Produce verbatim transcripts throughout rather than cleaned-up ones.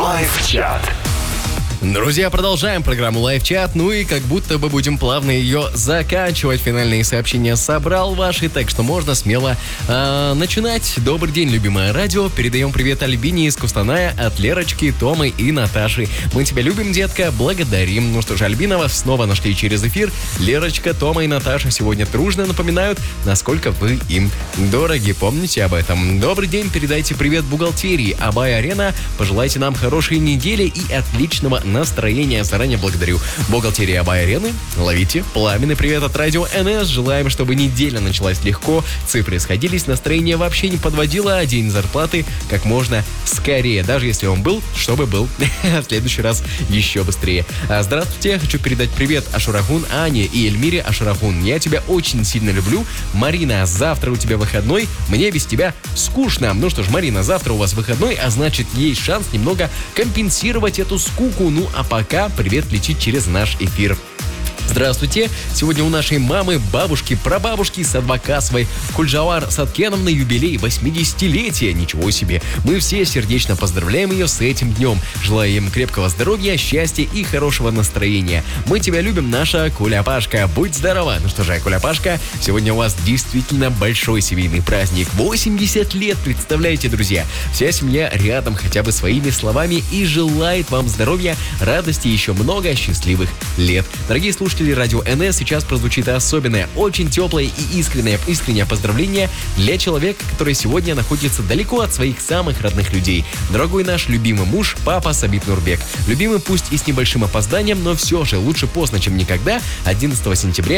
Лайв-чат. Друзья, продолжаем программу Лайв-чат, ну и как будто бы будем плавно ее заканчивать. Финальные сообщения собрал ваши, так что можно смело э, начинать. Добрый день, любимое радио. Передаем привет Альбине из Кустаная от Лерочки, Томы и Наташи. Мы тебя любим, детка, благодарим. Ну что ж, Альбина, вас снова нашли через эфир. Лерочка, Тома и Наташа сегодня дружно напоминают, насколько вы им дороги. Помните об этом. Добрый день, передайте привет бухгалтерии Абай-Арена. Пожелайте нам хорошей недели и отличного настроения. Заранее благодарю. Бухгалтерия Абай-Арены. Ловите пламенный привет от радио эн эс. Желаем, чтобы неделя началась легко, цифры сходились, настроение вообще не подводило, а день зарплаты как можно скорее. Даже если он был, чтобы был в следующий раз еще быстрее. Здравствуйте, я хочу передать привет Ашурахун, Ане и Эльмире Ашурахун. Я тебя очень сильно люблю. Марина, завтра у тебя выходной. Мне без тебя скучно. Ну что ж, Марина, завтра у вас выходной, а значит есть шанс немного компенсировать эту скуку. Ну а пока привет летит через наш эфир. Здравствуйте! Сегодня у нашей мамы, бабушки, прабабушки Садвакасовой Кульджавар Садкеном на юбилей восьмидесятилетия. Ничего себе! Мы все сердечно поздравляем ее с этим днем. Желаем им крепкого здоровья, счастья и хорошего настроения. Мы тебя любим, наша Куляпашка. Будь здорова! Ну что же, Куляпашка, сегодня у вас действительно большой семейный праздник. восемьдесят лет, представляете, друзья? Вся семья рядом хотя бы своими словами и желает вам здоровья, радости и еще много счастливых лет. Дорогие слушатели радио эн эс, сейчас прозвучит особенное, очень теплое и искреннее, искреннее поздравление для человека, который сегодня находится далеко от своих самых родных людей. Дорогой наш любимый муж, папа Сабит Нурбек. Любимый пусть и с небольшим опозданием, но все же лучше поздно, чем никогда. одиннадцатого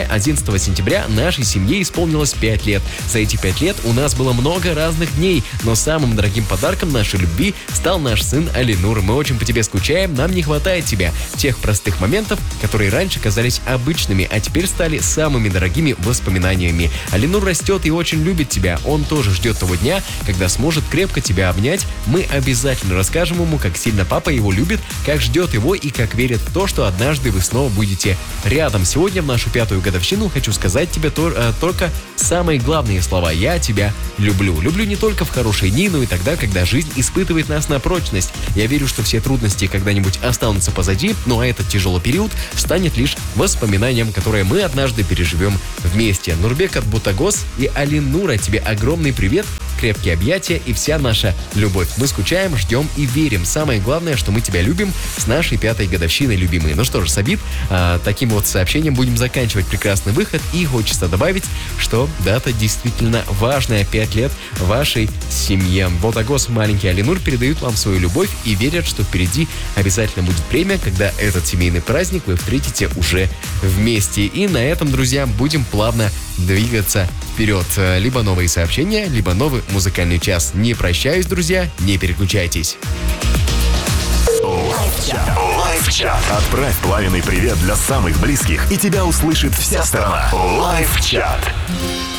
сентября нашей семье исполнилось пять лет. За эти пять лет у нас было много разных дней, но самым дорогим подарком нашей любви стал наш сын Алинур. Мы очень по тебе скучаем, нам не хватает тебя. Тех простых моментов, которые раньше казались обычными, а теперь стали самыми дорогими воспоминаниями. Алинур растет и очень любит тебя. Он тоже ждет того дня, когда сможет крепко тебя обнять. Мы обязательно расскажем ему, как сильно папа его любит, как ждет его и как верит в то, что однажды вы снова будете рядом. Сегодня в нашу пятую годовщину хочу сказать тебе то, э, только самые главные слова. Я тебя люблю. Люблю не только в хорошие дни, но и тогда, когда жизнь испытывает нас на прочность. Я верю, что все трудности когда-нибудь останутся позади, ну а этот тяжелый период станет лишь воспоминанием, которое мы однажды переживем вместе. Нурбек от Бутагос и Алинура, тебе огромный привет, крепкие объятия и вся наша любовь. Мы скучаем, ждем и верим. Самое главное, что мы тебя любим с нашей пятой годовщиной, любимые. Ну что ж, Сабит, а, таким вот сообщением будем заканчивать прекрасный выход. И хочется добавить, что дата действительно важная. Пять лет вашей семье. Бутагос, маленький Алинур передают вам свою любовь и верят, что впереди обязательно будет время, когда этот семейный праздник вы встретите уже вместе. И на этом, друзья, будем плавно двигаться вперед. Либо новые сообщения, либо новый музыкальный час. Не прощаюсь, друзья, не переключайтесь. Лайв-чат. Лайв-чат. Отправь пламенный привет для самых близких, и тебя услышит вся страна. Лайв-чат.